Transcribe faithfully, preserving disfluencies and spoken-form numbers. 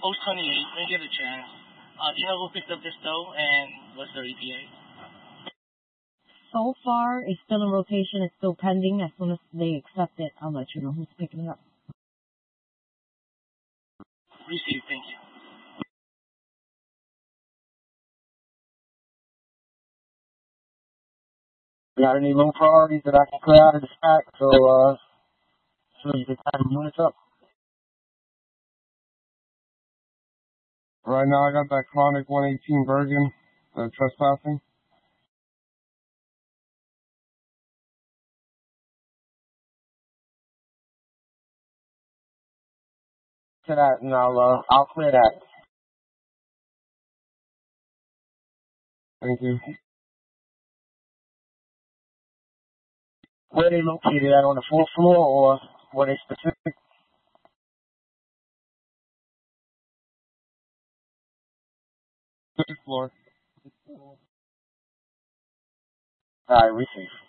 Post twenty-eight, when you get a chance. Uh, do you know who picked up this though, and what's their E T A? So far, it's still in rotation. It's still pending. As soon as they accept it, I'll let you know who's picking it up. Received, thank you. Got any low priorities that I can clear out of the stack so uh, so you can time the units up? Right now, I got that chronic one eighteen Bergen, uh, trespassing. To that, and I'll uh, I'll clear that. Thank you. Where are they located at, on the fourth floor, or were they specific? Fifth floor. All right, receive.